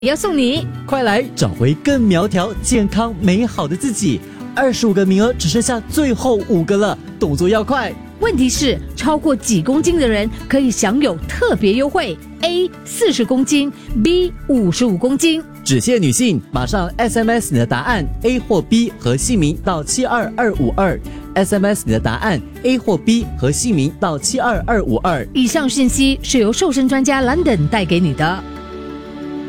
要送你， 快来找回更苗条、健康、美好的自己！25个名额只剩下最后5个了，动作要快。 问题是超过几公斤的人可以享有特别优惠 ：A 40公斤 ，B 55公斤。 只限女性，马上 SMS 你的答案 A 或 B 和姓名到72252，SMS 你的答案 A 或 B 和姓名到72252。 以上信息是由瘦身专家 London 带给你的。